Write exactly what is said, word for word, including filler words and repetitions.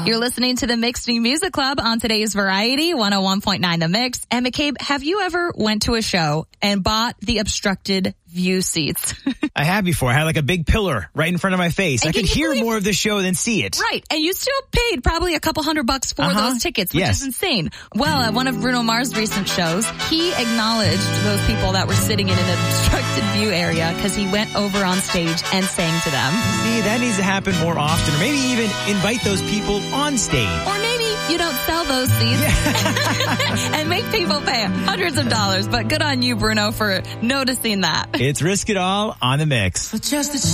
You're listening to the Mixed New Music Club on today's Variety, one oh one point nine The Mix. And McCabe, have you ever went to a show and bought the obstructed view seats? I have before. I had like a big pillar right in front of my face. And I could hear believe- more of the show than see it. Right. And you still paid probably a couple hundred bucks for Uh-huh. those tickets, which Yes. is insane. Well, at one of Bruno Mars' recent shows, he acknowledged those people that were sitting in an obstructed view area because he went over on stage and sang to them. See, that needs to happen more often, or maybe even invite those people on stage. Or maybe you don't sell those seats and make people pay hundreds of dollars. But good on you, Bruno, for noticing that. It's Risk It All on The Mix. Just a